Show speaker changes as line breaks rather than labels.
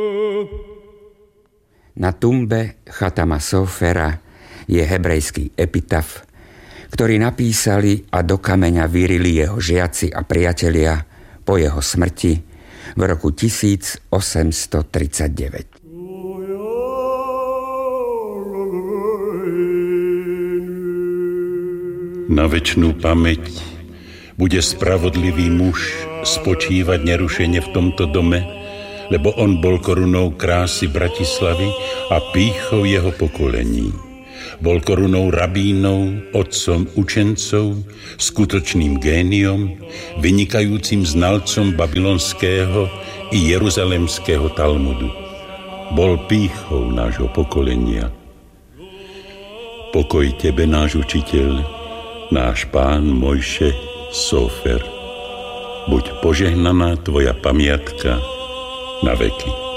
Na tumbe Chatama Sofera je hebrejský epitaf, ktorý napísali a do kameňa vyrili jeho žiaci a priatelia po jeho smrti v roku 1839.
Na večnú pamäť bude spravodlivý muž spočívať nerušene v tomto dome, lebo on bol korunou krásy Bratislavy a pýchou jeho pokolení. Bol korunou rabínov, otcom učencov, skutočným géniom, vynikajúcim znalcom babylonského i jeruzalemského Talmudu. Bol pýchou nášho pokolenia. Pokoj tebe, náš učiteľ, náš pán Mojše Sofer. Buď požehnaná tvoja pamiatka na veky.